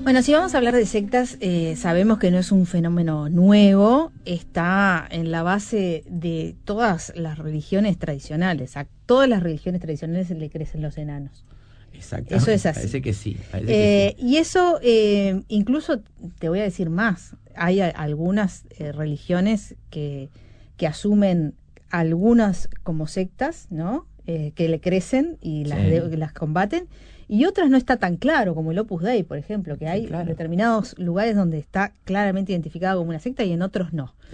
Bueno, si vamos a hablar de sectas, sabemos que no es un fenómeno nuevo, está en la base de todas las religiones tradicionales. A todas las religiones tradicionales le crecen los enanos. Exactamente. Eso es así. Parece que sí. Que sí. Y eso, incluso te voy a decir más, hay algunas religiones que asumen algunas como sectas, ¿no? Que le crecen y las combaten, y otras no está tan claro, como el Opus Dei, por ejemplo, que hay determinados lugares donde está claramente identificado como una secta y en otros no.